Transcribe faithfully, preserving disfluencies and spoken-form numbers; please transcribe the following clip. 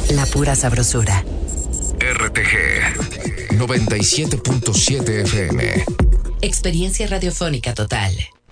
la pura sabrosura. R T G noventa y siete punto siete F M. Experiencia radiofónica total.